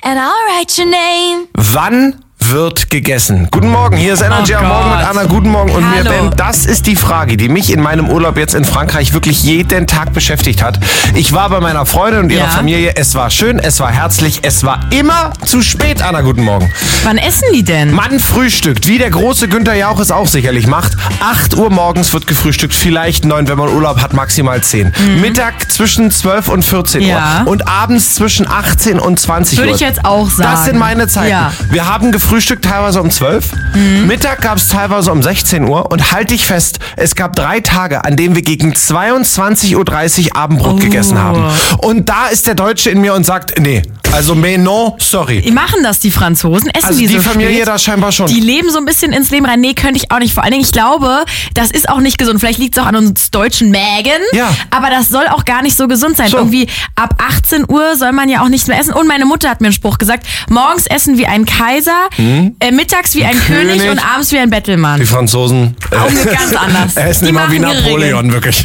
and I'll write your name. Wann wird gegessen? Guten Morgen, hier ist Energy am Morgen mit Anna. Guten Morgen und mir, Ben. Das ist die Frage, die mich in meinem Urlaub jetzt in Frankreich wirklich jeden Tag beschäftigt hat. Ich war bei meiner Freundin und ihrer Familie. Es war schön, es war herzlich, es war immer zu spät, Anna. Guten Morgen. Wann essen die denn? Man frühstückt, wie der große Günther Jauch es auch sicherlich macht. 8 Uhr morgens wird gefrühstückt, vielleicht 9, wenn man Urlaub hat, maximal 10. Mittag zwischen 12 und 14 Uhr. Und abends zwischen 18 und 20 Uhr. Würde ich jetzt auch sagen. Das sind meine Zeiten. Ja. Wir haben gefrühstückt teilweise um 12. Mittag gab es teilweise um 16 Uhr. Und halt dich fest, es gab 3 Tage, an denen wir gegen 22.30 Uhr Abendbrot gegessen haben. Und da ist der Deutsche in mir und sagt, nee, also mais non, sorry. Die machen das, die Franzosen, essen also die so die Familie spät. da scheinbar schon. Die leben so ein bisschen ins Leben rein. Nee, könnte ich auch nicht. Vor allen Dingen, ich glaube, das ist auch nicht gesund. Vielleicht liegt es auch an uns deutschen Mägen. Ja. Aber das soll auch gar nicht so gesund sein. So. Irgendwie ab 18 Uhr soll man ja auch nichts mehr essen. Und meine Mutter hat mir einen Spruch gesagt, morgens essen wie ein Kaiser, mittags wie ein König und abends wie ein Bettelmann. Die Franzosen auch ganz anders. Essen die immer wie Napoleon, wirklich.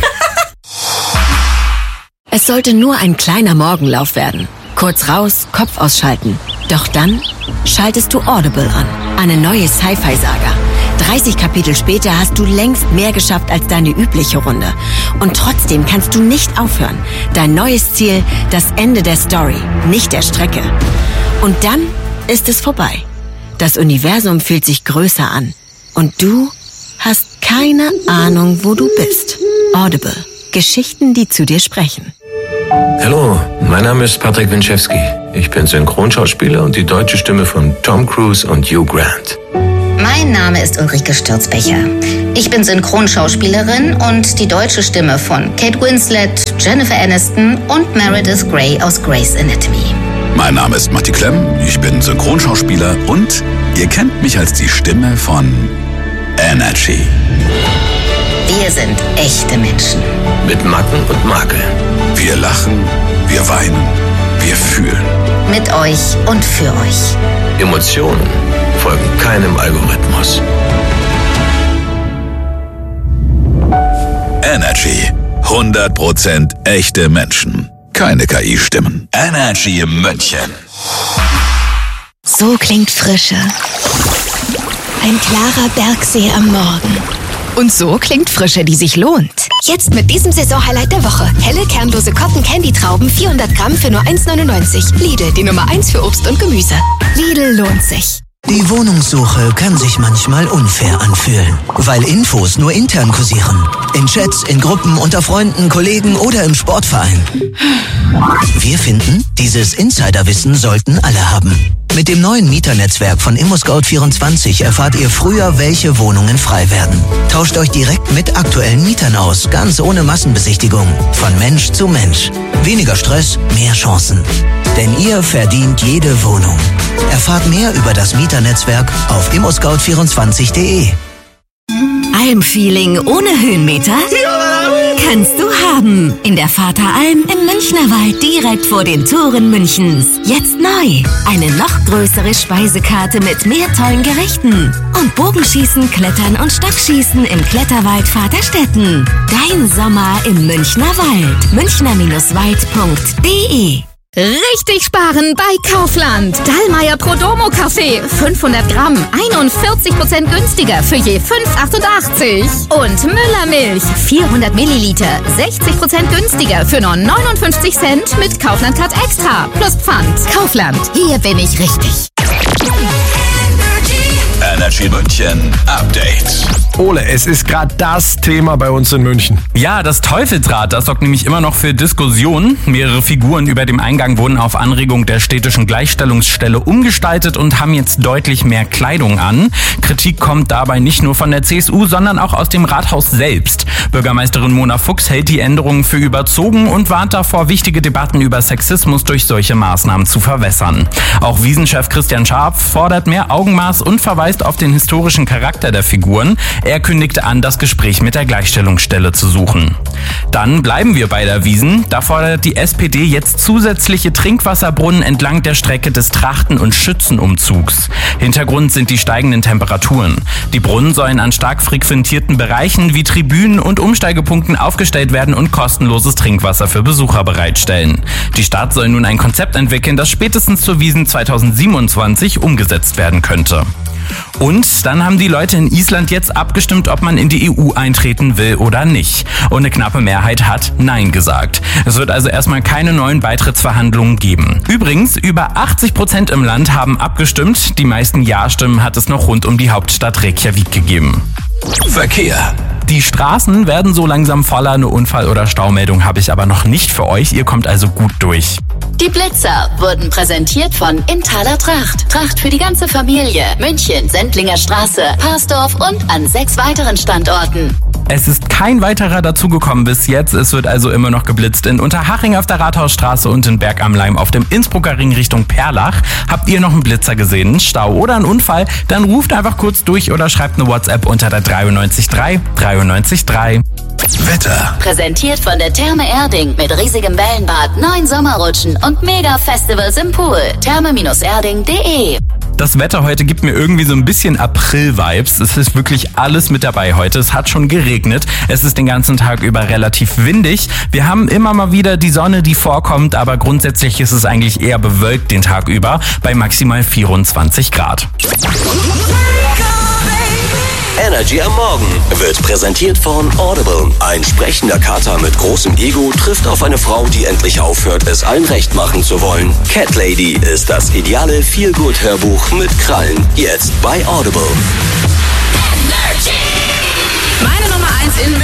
Es sollte nur ein kleiner Morgenlauf werden. Kurz raus, Kopf ausschalten. Doch dann schaltest du Audible an. Eine neue Sci-Fi-Saga. 30 Kapitel später hast du längst mehr geschafft als deine übliche Runde. Und trotzdem kannst du nicht aufhören. Dein neues Ziel, das Ende der Story, nicht der Strecke. Und dann ist es vorbei. Das Universum fühlt sich größer an. Und du hast keine Ahnung, wo du bist. Audible. Geschichten, die zu dir sprechen. Hallo, mein Name ist Patrick Winczewski. Ich bin Synchronschauspieler und die deutsche Stimme von Tom Cruise und Hugh Grant. Mein Name ist Ulrike Stürzbecher. Ich bin Synchronschauspielerin und die deutsche Stimme von Kate Winslet, Jennifer Aniston und Meredith Grey aus Grey's Anatomy. Mein Name ist Matti Klemm, ich bin Synchronschauspieler und ihr kennt mich als die Stimme von Energy. Wir sind echte Menschen. Mit Macken und Makeln. Wir lachen, wir weinen, wir fühlen. Mit euch und für euch. Emotionen folgen keinem Algorithmus. Energy. 100% echte Menschen. Keine KI-Stimmen. Energy München. So klingt Frische. Ein klarer Bergsee am Morgen. Und so klingt Frische, die sich lohnt. Jetzt mit diesem Saisonhighlight der Woche. Helle, kernlose Cotton-Candy-Trauben, 400 Gramm für nur 1,99. Lidl, die Nummer 1 für Obst und Gemüse. Lidl lohnt sich. Die Wohnungssuche kann sich manchmal unfair anfühlen, weil Infos nur intern kursieren. In Chats, in Gruppen, unter Freunden, Kollegen oder im Sportverein. Wir finden, dieses Insiderwissen sollten alle haben. Mit dem neuen Mieternetzwerk von ImmoScout24 erfahrt ihr früher, welche Wohnungen frei werden. Tauscht euch direkt mit aktuellen Mietern aus, ganz ohne Massenbesichtigung. Von Mensch zu Mensch. Weniger Stress, mehr Chancen. Denn ihr verdient jede Wohnung. Erfahrt mehr über das Mieternetzwerk auf immoscout24.de. Almfeeling ohne Höhenmeter? Kannst du haben. In der Vateralm im Münchnerwald direkt vor den Toren Münchens. Jetzt neu. Eine noch größere Speisekarte mit mehr tollen Gerichten. Und Bogenschießen, Klettern und Stockschießen im Kletterwald Vaterstetten. Dein Sommer im Münchner Wald. münchner-wald.de. Richtig sparen bei Kaufland. Dallmayr Prodomo Kaffee. 500 Gramm. 41% günstiger für je 5,88. Und Müllermilch. 400 Milliliter. 60% günstiger für nur 59 Cent mit Kaufland Card Extra. Plus Pfand. Kaufland. Hier bin ich richtig. Energy München Update. Ole, es ist gerade das Thema bei uns in München. Ja, das Teufelsrad, das sorgt nämlich immer noch für Diskussionen. Mehrere Figuren über dem Eingang wurden auf Anregung der städtischen Gleichstellungsstelle umgestaltet und haben jetzt deutlich mehr Kleidung an. Kritik kommt dabei nicht nur von der CSU, sondern auch aus dem Rathaus selbst. Bürgermeisterin Mona Fuchs hält die Änderungen für überzogen und warnt davor, wichtige Debatten über Sexismus durch solche Maßnahmen zu verwässern. Auch Wiesenchef Christian Scharf fordert mehr Augenmaß und verweist auf den historischen Charakter der Figuren. Er kündigte an, das Gespräch mit der Gleichstellungsstelle zu suchen. Dann bleiben wir bei der Wiesn. Da fordert die SPD jetzt zusätzliche Trinkwasserbrunnen entlang der Strecke des Trachten- und Schützenumzugs. Hintergrund sind die steigenden Temperaturen. Die Brunnen sollen an stark frequentierten Bereichen wie Tribünen und Umsteigepunkten aufgestellt werden und kostenloses Trinkwasser für Besucher bereitstellen. Die Stadt soll nun ein Konzept entwickeln, das spätestens zur Wiesn 2027 umgesetzt werden könnte. Und dann haben die Leute in Island jetzt abgestimmt, ob man in die EU eintreten will oder nicht. Und eine knappe Mehrheit hat Nein gesagt. Es wird also erstmal keine neuen Beitrittsverhandlungen geben. Übrigens, über 80% im Land haben abgestimmt. Die meisten Ja-Stimmen hat es noch rund um die Hauptstadt Reykjavik gegeben. Verkehr. Die Straßen werden so langsam voller. Eine Unfall- oder Staumeldung habe ich aber noch nicht für euch. Ihr kommt also gut durch. Die Blitzer wurden präsentiert von Inthaler Tracht. Tracht für die ganze Familie. München, Sendlinger Straße, Parsdorf und an 6 weiteren Standorten. Es ist kein weiterer dazugekommen bis jetzt. Es wird also immer noch geblitzt in Unterhaching auf der Rathausstraße und in Berg am Laim auf dem Innsbrucker Ring Richtung Perlach. Habt ihr noch einen Blitzer gesehen, einen Stau oder einen Unfall? Dann ruft einfach kurz durch oder schreibt eine WhatsApp unter der 93.3 93.3. Wetter. Präsentiert von der Therme Erding mit riesigem Wellenbad, 9 Sommerrutschen und Mega-Festivals im Pool. Therme-erding.de. Das Wetter heute gibt mir irgendwie so ein bisschen April-Vibes. Es ist wirklich alles mit dabei heute. Es hat schon geregnet. Es ist den ganzen Tag über relativ windig. Wir haben immer mal wieder die Sonne, die vorkommt, aber grundsätzlich ist es eigentlich eher bewölkt den Tag über bei maximal 24 Grad. Energy am Morgen wird präsentiert von Audible. Ein sprechender Kater mit großem Ego trifft auf eine Frau, die endlich aufhört, es allen recht machen zu wollen. Cat Lady ist das ideale Feel-Good-Hörbuch mit Krallen. Jetzt bei Audible. Meine Nummer 1 in